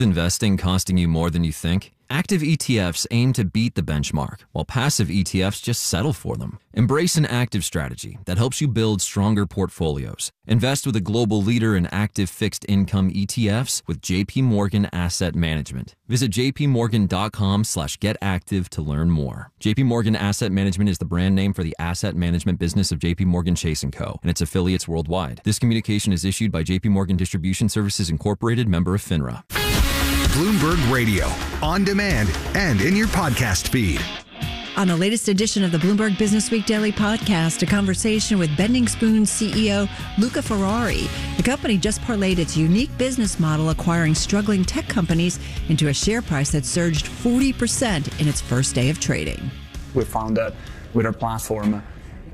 Investing costing you more than you think? Active ETFs aim to beat the benchmark, while passive ETFs just settle for them. Embrace an active strategy that helps you build stronger portfolios. Invest with a global leader in active fixed income ETFs with JP Morgan Asset Management. Visit jpmorgan.com/getactive to learn more. JP Morgan Asset Management is the brand name for the asset management business of JP Morgan Chase & Co. and its affiliates worldwide. This communication is issued by JP Morgan Distribution Services Incorporated, member of FINRA. Bloomberg Radio, on demand and in your podcast feed. On the latest edition of the Bloomberg Business Week Daily Podcast, a conversation with Bending Spoon CEO Luca Ferrari. The company just parlayed its unique business model, acquiring struggling tech companies into a share price that surged 40% in its first day of trading. We found that with our platform,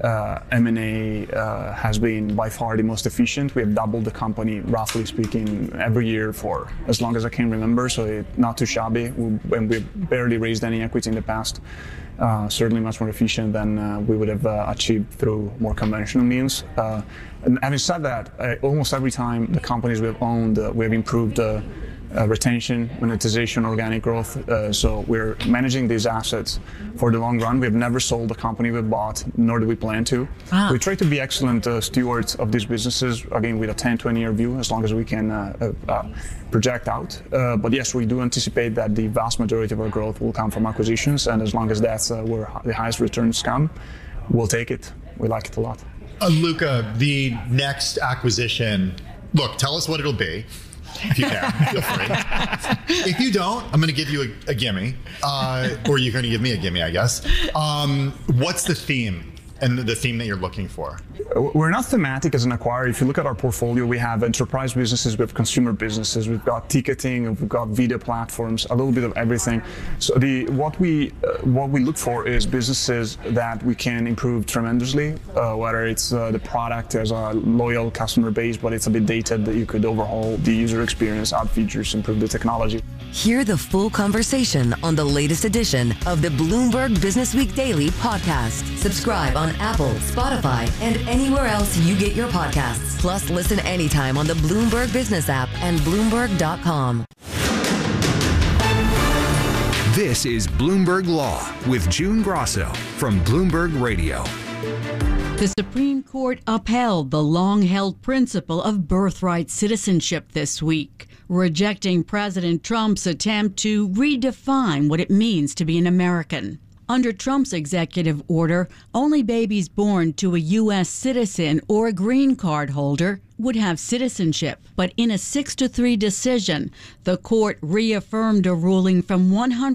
M&A has been by far the most efficient. We have doubled the company, roughly speaking, every year for as long as I can remember, so not too shabby. And we've barely raised any equity in the past. Certainly much more efficient than we would have achieved through more conventional means. And having said that, almost every time the companies we've owned, we have improved retention, monetization, organic growth. So we're managing these assets for the long run. We have never sold a company we bought, nor do we plan to. Wow. We try to be excellent stewards of these businesses, again, with a 10, 20-year view, as long as we can project out. But yes, we do anticipate that the vast majority of our growth will come from acquisitions, and as long as that's where the highest returns come, we'll take it. We like it a lot. Luca, the next acquisition, look, tell us what it'll be. If you can, feel free. If you don't, I'm going to give you a gimme, or you're going to give me a gimme, I guess. What's the theme and the theme that you're looking for? We're not thematic as an acquirer. If you look at our portfolio, we have enterprise businesses, we have consumer businesses, we've got ticketing, we've got video platforms, a little bit of everything. So what we look for is businesses that we can improve tremendously, whether it's the product as a loyal customer base, but it's a bit dated, that you could overhaul the user experience, add features, improve the technology. Hear the full conversation on the latest edition of the Bloomberg Business Week Daily Podcast. Subscribe on Apple, Spotify, and anywhere else you get your podcasts. Plus, listen anytime on the Bloomberg Business app and Bloomberg.com. This is Bloomberg Law with June Grosso from Bloomberg Radio. The Supreme Court upheld the long-held principle of birthright citizenship this week, rejecting President Trump's attempt to redefine what it means to be an American. Under Trump's executive order, only babies born to a U.S. citizen or a green card holder would have citizenship. But in a 6-3 decision, the court reaffirmed a ruling from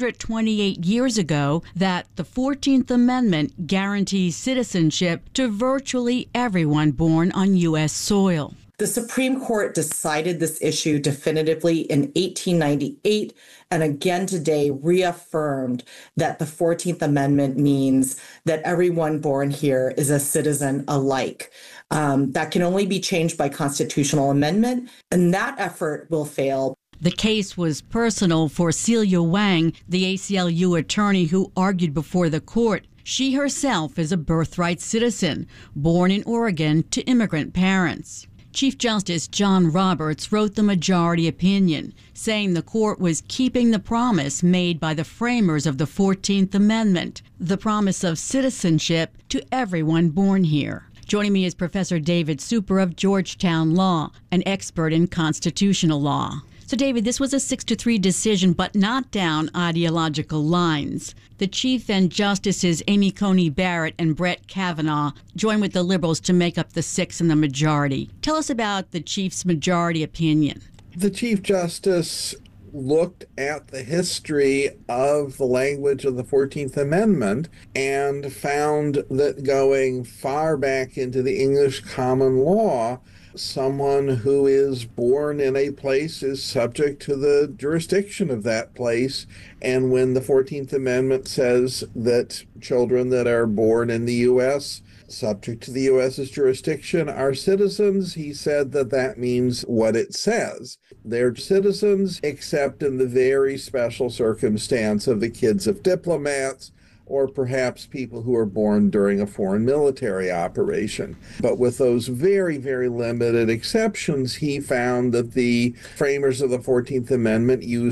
128 years ago that the 14th Amendment guarantees citizenship to virtually everyone born on U.S. soil. The Supreme Court decided this issue definitively in 1898 and again today reaffirmed that the 14th Amendment means that everyone born here is a citizen alike. That can only be changed by constitutional amendment, and that effort will fail. The case was personal for Celia Wang, the ACLU attorney who argued before the court. She herself is a birthright citizen, born in Oregon to immigrant parents. Chief Justice John Roberts wrote the majority opinion, saying the court was keeping the promise made by the framers of the 14th Amendment, the promise of citizenship to everyone born here. Joining me is Professor David Super of Georgetown Law, an expert in constitutional law. So, David, this was a 6-3 decision, but not down ideological lines. The Chief and Justices Amy Coney Barrett and Brett Kavanaugh joined with the liberals to make up the 6 in the majority. Tell us about the Chief's majority opinion. The Chief Justice looked at the history of the language of the 14th Amendment and found that going far back into the English common law, someone who is born in a place is subject to the jurisdiction of that place. And when the 14th Amendment says that children that are born in the U.S., subject to the U.S.'s jurisdiction, are citizens, he said that that means what it says. They're citizens, except in the very special circumstance of the kids of diplomats or perhaps people who are born during a foreign military operation. But with those very, very limited exceptions, he found that the framers of the 14th Amendment used